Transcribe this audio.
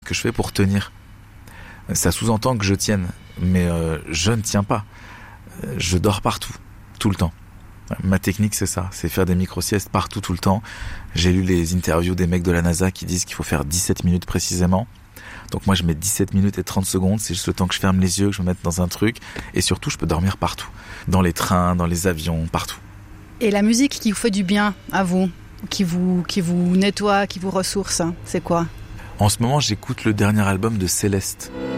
que je fais pour tenir. Ça sous-entend que je tienne, mais je ne tiens pas. Je dors partout, tout le temps. Ma technique, c'est ça, c'est faire des micro-siestes partout, tout le temps. J'ai lu les interviews des mecs de la NASA qui disent qu'il faut faire 17 minutes précisément. Donc moi, je mets 17 minutes et 30 secondes, c'est juste le temps que je ferme les yeux, que je me mette dans un truc. Et surtout, je peux dormir partout. Dans les trains, dans les avions, partout. Et la musique qui vous fait du bien à vous, qui vous nettoie, qui vous ressource, c'est quoi ? En ce moment, j'écoute le dernier album de Céleste.